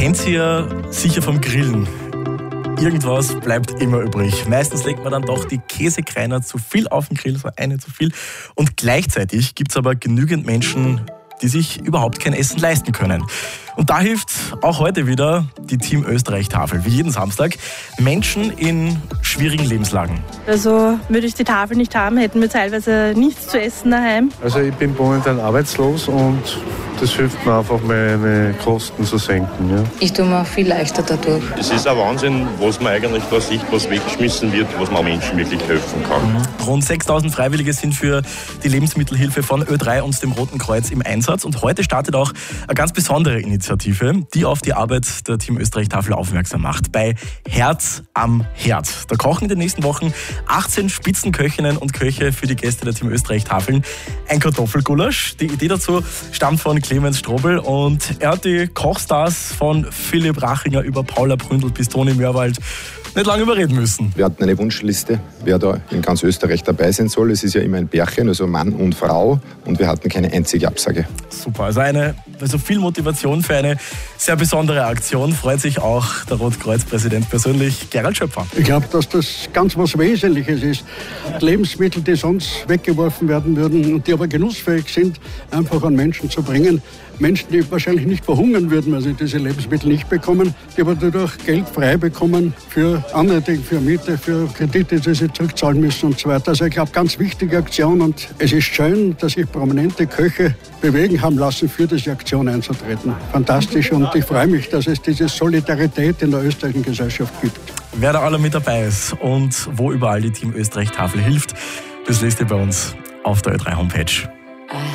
kennt ihr sicher vom Grillen. Irgendwas bleibt immer übrig. Meistens legt man dann doch die Käsekreiner zu viel auf den Grill, so eine zu viel. Und gleichzeitig gibt es aber genügend Menschen, die sich überhaupt kein Essen leisten können. Und da hilft auch heute wieder die Team Österreich-Tafel, wie jeden Samstag, Menschen in schwierigen Lebenslagen. Also würde ich die Tafel nicht haben, hätten wir teilweise nichts zu essen daheim. Also ich bin momentan arbeitslos und das hilft mir einfach, meine Kosten zu senken. Ja. Ich tue mir viel leichter dadurch. Es ist ein Wahnsinn, was man eigentlich da sieht, was weggeschmissen wird, was man Menschen wirklich helfen kann. Rund 6.000 Freiwillige sind für die Lebensmittelhilfe von Ö3 und dem Roten Kreuz im Einsatz. Und heute startet auch eine ganz besondere Initiative, die auf die Arbeit der Team Österreich-Tafel aufmerksam macht. Bei Herz am Herd. Da kochen in den nächsten Wochen 18 Spitzenköchinnen und Köche für die Gäste der Team Österreich-Tafeln ein Kartoffelgulasch. Die Idee dazu stammt von Clemens Strobel und er hat die Kochstars von Philipp Rachinger über Paula Bründel bis Toni Mörwald nicht lange überreden müssen. Wir hatten eine Wunschliste, wer da in ganz Österreich dabei sein soll. Es ist ja immer ein Pärchen, also Mann und Frau, und wir hatten keine einzige Absage. Super, also viel Motivation für eine sehr besondere Aktion. Freut sich auch der Rotkreuz-Präsident persönlich, Gerald Schöpfer. Ich glaube, dass das ganz was Wesentliches ist. Lebensmittel, die sonst weggeworfen werden würden und die aber genussfähig sind, einfach an Menschen zu bringen. Menschen, die wahrscheinlich nicht verhungern würden, wenn sie diese Lebensmittel nicht bekommen, die aber dadurch Geld frei bekommen für andere Dinge, für Miete, für Kredite, die sie zurückzahlen müssen und so weiter. Also ich glaube, ganz wichtige Aktion, und es ist schön, dass sich prominente Köche bewegen haben lassen, für diese Aktion einzutreten. Fantastisch, und ich freue mich, dass es diese Solidarität in der österreichischen Gesellschaft gibt. Wer da alle mit dabei ist und wo überall die Team Österreich-Tafel hilft, das lest ihr bei uns auf der Ö3 Homepage.